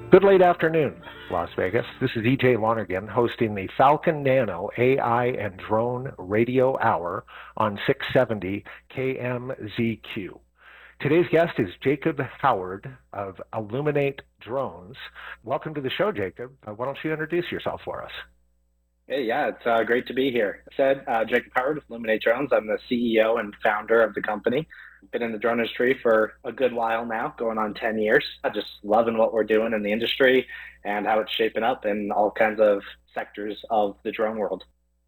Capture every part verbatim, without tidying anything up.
Good late afternoon, Las Vegas. This is E J Lonergan hosting the Falcon Nano A I and Drone Radio Hour on six seventy K M Z Q. Today's guest is Jacob Howard of Illuminate Drones. Welcome to the show, Jacob. Uh, why don't you introduce yourself for us? Hey, yeah, it's uh, great to be here. I said uh, Jacob Howard of Illuminate Drones. I'm the C E O and founder of the company. Been in the drone industry for a good while now, going on ten years. I'm just loving what we're doing in the industry and how it's shaping up in all kinds of sectors of the drone world.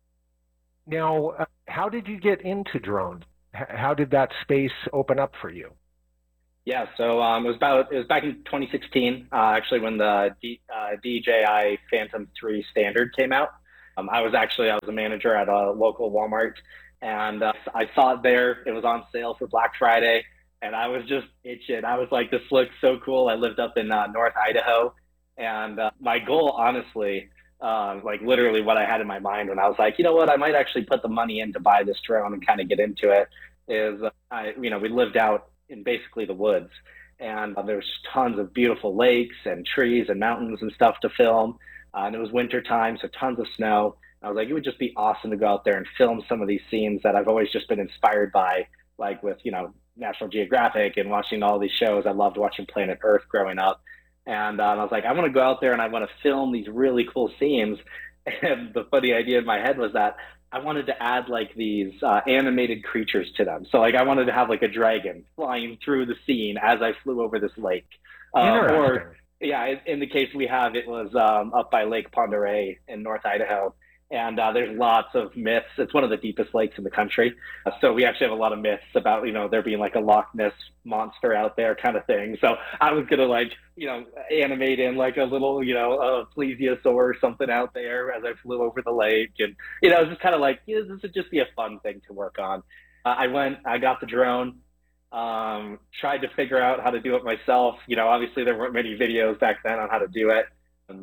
Now, uh, how did you get into drones? H- how did that space open up for you? Yeah, so um, it was about it was back in twenty sixteen, uh, actually, when the D, uh, D J I Phantom three standard came out. Um, I was actually I was a manager at a local Walmart. And uh, I saw it there. It was on sale for Black Friday. And I was just itching. I was like, this looks so cool. I lived up in uh, North Idaho. And uh, my goal, honestly, uh, like literally what I had in my mind when I was like, you know what, I might actually put the money in to buy this drone and kind of get into it, is, uh, I, you know, we lived out in basically the woods. And uh, there's tons of beautiful lakes and trees and mountains and stuff to film. Uh, and it was winter time, so tons of snow. I was like, it would just be awesome to go out there and film some of these scenes that I've always just been inspired by, like with, you know, National Geographic and watching all these shows. I loved watching Planet Earth growing up. And um, I was like, I want to go out there and I want to film these really cool scenes. And the funny idea in my head was that I wanted to add like these uh, animated creatures to them. So like I wanted to have like a dragon flying through the scene as I flew over this lake. Um, or, yeah, in, in the case we have, it was um, up by Lake Pend Oreille in North Idaho. And uh, there's lots of myths. It's one of the deepest lakes in the country. Uh, so we actually have a lot of myths about, you know, there being like a Loch Ness monster out there kind of thing. So I was going to like, you know, animate in like a little, you know, a plesiosaur or something out there as I flew over the lake. And, you know, it was just kind of like, you know, this would just be a fun thing to work on. Uh, I went, I got the drone, um, tried to figure out how to do it myself. You know, obviously there weren't many videos back then on how to do it.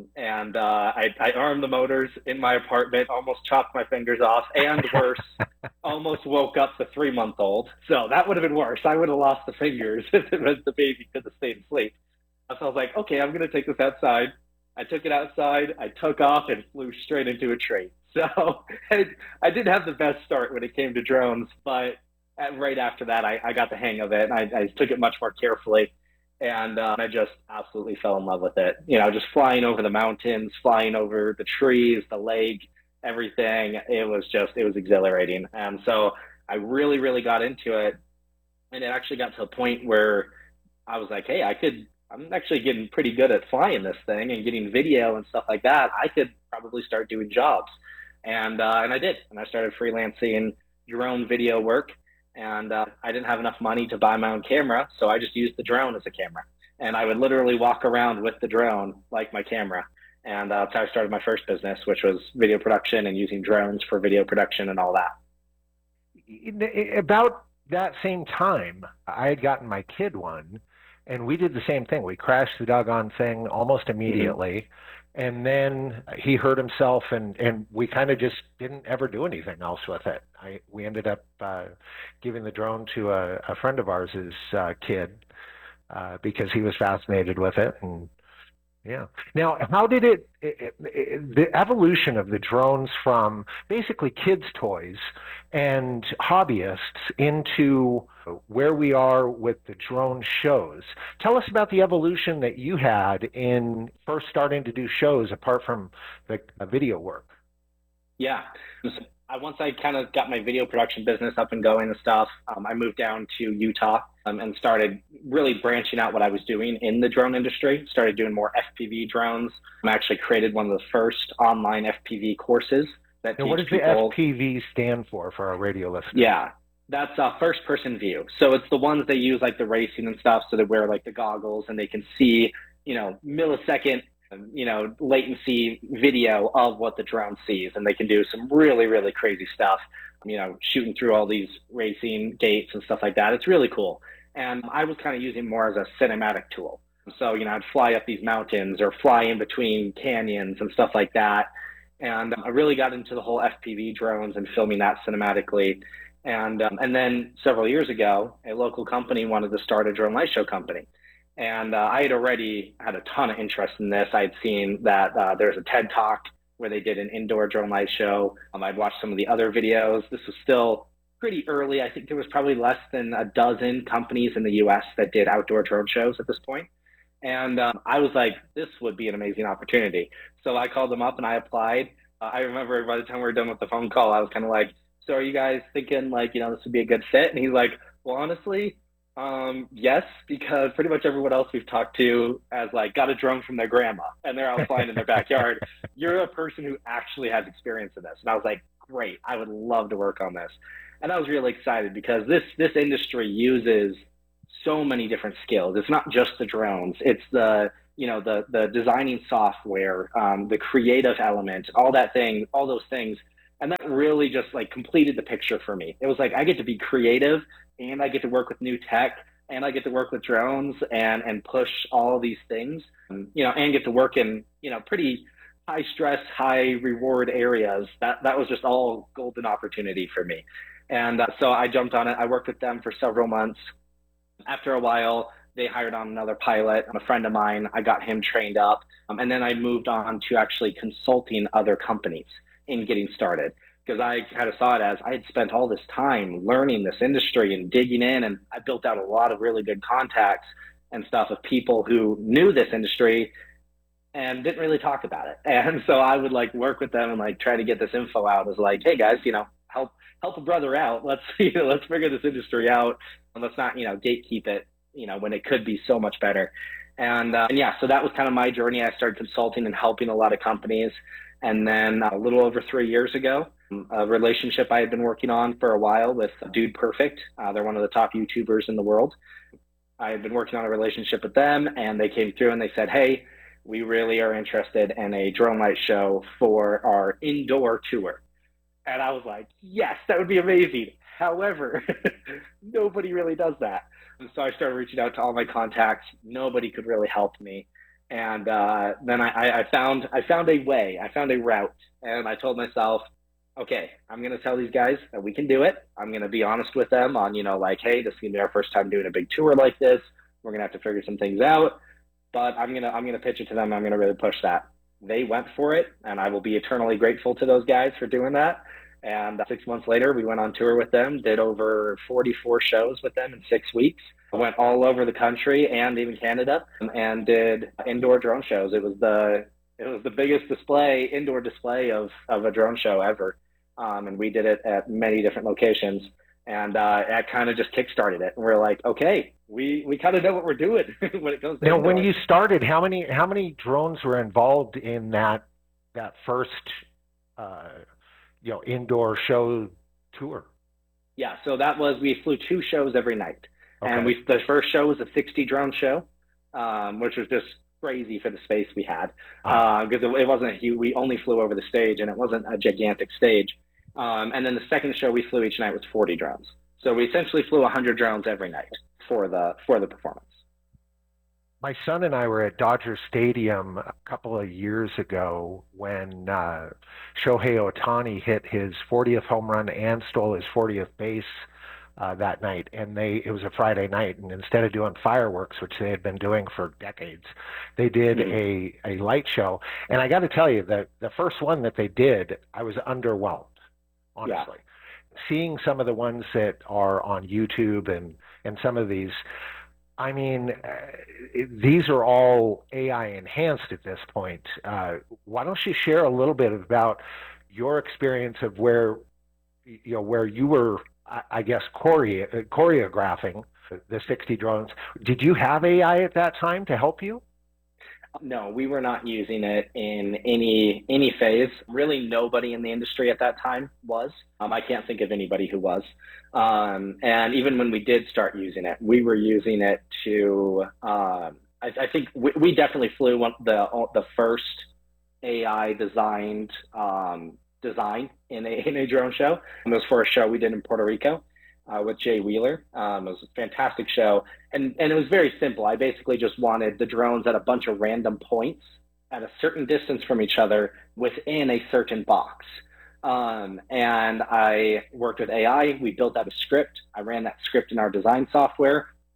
And uh, I, I armed the motors in my apartment, almost chopped my fingers off, and worse, almost woke up the three-month-old. So that would have been worse. I would have lost the fingers if the baby could have stayed asleep. So I was like, okay, I'm going to take this outside. I took it outside. I took off and flew straight into a tree. So I, I didn't have the best start when it came to drones, but at, right after that, I, I got the hang of it, and I, I took it much more carefully. And uh, I just absolutely fell in love with it. You know, just flying over the mountains, flying over the trees, the lake, everything. It was just, it was exhilarating. And so I really, really got into it. And it actually got to a point where I was like, hey, I could, I'm actually getting pretty good at flying this thing and getting video and stuff like that. I could probably start doing jobs. And, uh, and I did. And I started freelancing drone video work. And uh, I didn't have enough money to buy my own camera, so I just used the drone as a camera. And I would literally walk around with the drone like my camera. And uh, that's how I started my first business, which was video production and using drones for video production and all that. About that same time, I had gotten my kid one, and we did the same thing. We crashed the doggone thing almost immediately. Mm-hmm. And then he hurt himself, and, and we kind of just didn't ever do anything else with it. I, we ended up uh, giving the drone to a, a friend of ours' uh, kid uh, because he was fascinated with it. And yeah. Now, how did it, it, it, the evolution of the drones from basically kids' toys and hobbyists into where we are with the drone shows? Tell us about the evolution that you had in first starting to do shows apart from the video work. Yeah. I, once I kind of got my video production business up and going and stuff, um, I moved down to Utah um, and started really branching out what I was doing in the drone industry. Started doing more F P V drones. I actually created one of the first online F P V courses that now, teach what does people. the F P V stand for for our radio listeners? Yeah, that's a first person view. So it's the ones they use like the racing and stuff. So they wear like the goggles and they can see, you know, millisecond you know, latency video of what the drone sees. And they can do some really, really crazy stuff, you know, shooting through all these racing gates and stuff like that. It's really cool. And I was kind of using more as a cinematic tool. So, you know, I'd fly up these mountains or fly in between canyons and stuff like that. And um, I really got into the whole F P V drones and filming that cinematically. And, um, and then several years ago, a local company wanted to start a drone light show company. And uh, I had already had a ton of interest in this. I had seen that uh, there's a TED Talk where they did an indoor drone light show. Um, I'd watched some of the other videos. This was still pretty early. I think there was probably less than a dozen companies in the U S that did outdoor drone shows at this point. And um, I was like, this would be an amazing opportunity. So I called them up and I applied. Uh, I remember by the time we were done with the phone call, I was kind of like, so are you guys thinking like, you know, this would be a good fit? And he's like, well, honestly, um, yes, because pretty much everyone else we've talked to has like got a drone from their grandma and they're out flying in their backyard. You're a person who actually has experience in this. And I was like, great, I would love to work on this. And I was really excited because this, this industry uses so many different skills. It's not just the drones. It's the, you know, the, the designing software, um, the creative element, all that thing, all those things. And that really just like completed the picture for me. It was like, I get to be creative and I get to work with new tech and I get to work with drones and, and push all these things, you know, and get to work in, you know, pretty high stress, high reward areas. That, that was just all golden opportunity for me. And uh, so I jumped on it. I worked with them for several months. After a while, they hired on another pilot, a friend of mine. I got him trained up. Um, and then I moved on to actually consulting other companies in getting started, because I kind of saw it as I had spent all this time learning this industry and digging in, and I built out a lot of really good contacts and stuff of people who knew this industry and didn't really talk about it. And so I would like work with them and like try to get this info out as like, hey guys, you know, help help a brother out. Let's you know, let's figure this industry out and let's not, you know, gatekeep it, you know, when it could be so much better. And, uh, and yeah, so that was kind of my journey. I started consulting and helping a lot of companies. And then a little over three years ago, a relationship I had been working on for a while with Dude Perfect. Uh, they're one of the top YouTubers in the world. I had been working on a relationship with them, and they came through and they said, hey, we really are interested in a drone light show for our indoor tour. And I was like, yes, that would be amazing. However, nobody really does that. And so I started reaching out to all my contacts. Nobody could really help me. And uh, then I, I found I found a way, I found a route, and I told myself, okay, I'm going to tell these guys that we can do it. I'm going to be honest with them on, you know, like, hey, this is going to be our first time doing a big tour like this. We're going to have to figure some things out, but I'm going to I'm going to pitch it to them. I'm going to really push that. They went for it, and I will be eternally grateful to those guys for doing that. And six months later, we went on tour with them, did over forty-four shows with them in six weeks. I went all over the country and even Canada and did indoor drone shows. It was the it was the biggest display, indoor display of, of a drone show ever. Um, and we did it at many different locations. And uh, that kind of just kickstarted it. And we're like, okay, we, we kind of know what we're doing when it goes to Now, indoor. when you started, how many how many drones were involved in that that first uh, you know indoor show tour? Yeah, so that was, we flew two shows every night. Okay. And we, the first show was a sixty drone show, um, which was just crazy for the space we had, because uh, it, it wasn't a huge, we only flew over the stage and it wasn't a gigantic stage. Um, and then the second show we flew each night was forty drones. So we essentially flew one hundred drones every night for the, for the performance. My son and I were at Dodger Stadium a couple of years ago when uh, Shohei Ohtani hit his fortieth home run and stole his fortieth base Uh, that night, and they it was a Friday night, and instead of doing fireworks, which they had been doing for decades, they did mm-hmm. a a light show. And I got to tell you that the first one that they did, I was underwhelmed, honestly. Yeah. Seeing some of the ones that are on YouTube and and some of these, I mean, uh, it, these are all A I enhanced at this point. Uh, why don't you share a little bit about your experience of where you know where you were, I guess, chore- choreographing the sixty drones. Did you have A I at that time to help you? No, we were not using it in any any phase. Really, nobody in the industry at that time was. Um, I can't think of anybody who was. Um, and even when we did start using it, we were using it to. Um, I, I think we, we definitely flew one, the the first A I designed um, design in a in a drone show. It was for a show we did in Puerto Rico uh, with Jay Wheeler. Um, it was a fantastic show, and and it was very simple. I basically just wanted the drones at a bunch of random points at a certain distance from each other within a certain box. Um, and I worked with A I. We built out a script. I ran that script in our design software,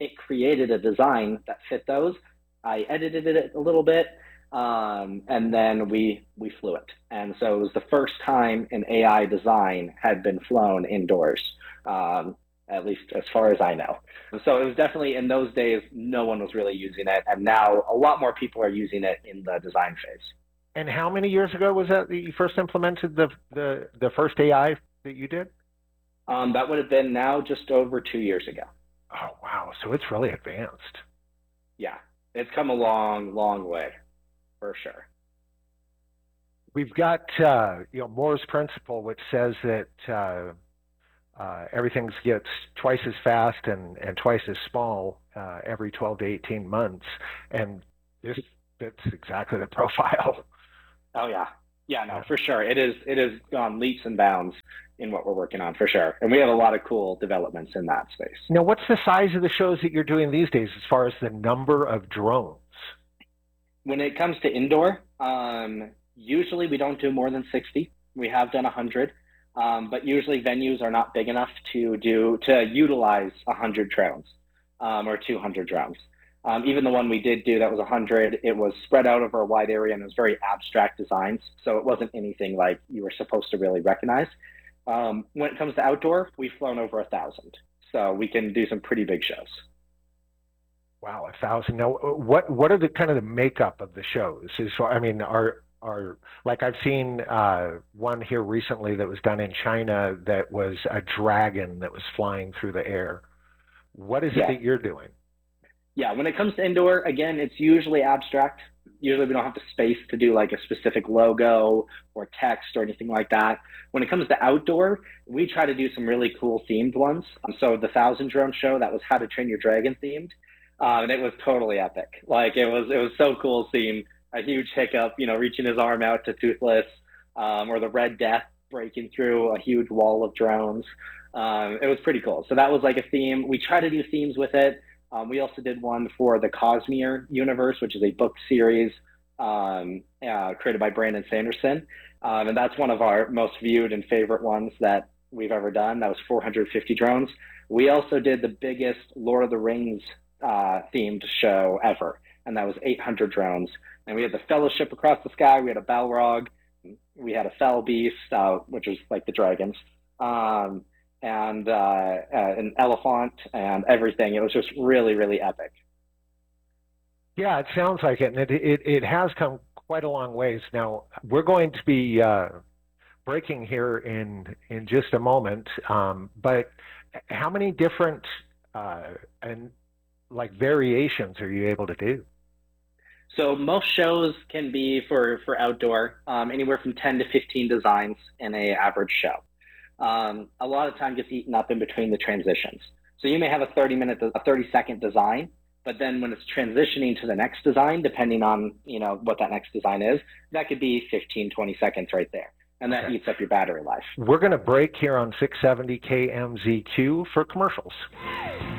it created a design that fit those. I edited it a little bit, um, and then we we flew it. And so it was the first time an A I design had been flown indoors, um, at least as far as I know. So it was definitely, in those days, no one was really using it, and now a lot more people are using it in the design phase. And how many years ago was that that you first implemented the the, the first A I that you did? Um, that would have been now just over two years ago. Oh, wow. So it's really advanced. Yeah, it's come a long, long way, for sure. We've got, uh, you know, Moore's principle, which says that uh, uh, everything gets twice as fast and, and twice as small uh, every twelve to eighteen months. And this fits exactly the profile. Oh, yeah. Yeah, no, for sure. It is, it has gone leaps and bounds in what we're working on, for sure. And we have a lot of cool developments in that space. Now, what's the size of the shows that you're doing these days as far as the number of drones? When it comes to indoor, um, usually we don't do more than sixty. We have done one hundred, um, but usually venues are not big enough to do to utilize one hundred drones um, or two hundred drones. Um, even the one we did do that was one hundred, it was spread out over a wide area and it was very abstract designs, so it wasn't anything like you were supposed to really recognize. Um, when it comes to outdoor, we've flown over a thousand, so we can do some pretty big shows. Wow, a thousand. Now, what what are the kind of the makeup of the shows? Is I mean, are are like I've seen uh, one here recently that was done in China that was a dragon that was flying through the air. What is Yeah. it that you're doing? Yeah, when it comes to indoor, again, it's usually abstract. Usually we don't have the space to do like a specific logo or text or anything like that. When it comes to outdoor, we try to do some really cool themed ones. Um, so the Thousand Drone Show, that was How to Train Your Dragon themed. Uh, and it was totally epic. Like it was, it was so cool seeing a huge hiccup, you know, reaching his arm out to Toothless, um, or the Red Death breaking through a huge wall of drones. Um, it was pretty cool. So that was like a theme. We try to do themes with it. Um, we also did one for the Cosmere universe, which is a book series um, uh, created by Brandon Sanderson. Um, and that's one of our most viewed and favorite ones that we've ever done. That was four hundred fifty drones. We also did the biggest Lord of the Rings uh, themed show ever, and that was eight hundred drones. And we had the Fellowship across the sky. We had a Balrog. We had a Fell Beast, uh, which was like the dragons. Um, and uh, uh, an elephant and everything. It was just really, really epic. Yeah, it sounds like it, and it it, it has come quite a long ways. Now we're going to be uh, breaking here in in just a moment, um, but how many different uh, and like variations are you able to do? So most shows can be for for outdoor, um, anywhere from ten to fifteen designs in a average show. Um, a lot of time gets eaten up in between the transitions. So you may have a thirty minute, a thirty second design, but then when it's transitioning to the next design, depending on, you know, what that next design is, that could be fifteen, twenty seconds right there. And that Okay. eats up your battery life. We're going to break here on six seventy K M Z Q for commercials.